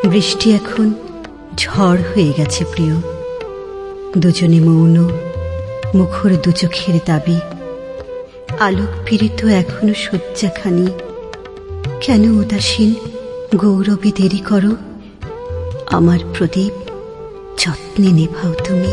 বৃষ্টি এখন ঝড় হয়ে গেছে প্রিয়, দুজনে মৌন, মুখর দুচোখের দাবি। আলোক পীড়িত এখনো শয্যাখানি, কেন উদাসীন গৌরবে দেরি করো? আমার প্রদীপ যত্নে নেভাও তুমি।